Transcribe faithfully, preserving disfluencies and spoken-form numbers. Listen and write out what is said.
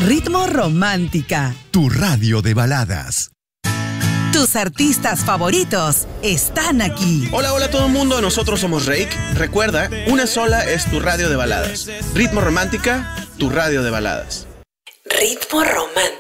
Ritmo Romántica, tu radio de baladas. Tus artistas favoritos están aquí. Hola, hola a todo el mundo, nosotros somos Reik. Recuerda, una sola es tu radio de baladas. Ritmo Romántica, tu radio de baladas. Ritmo Romántica.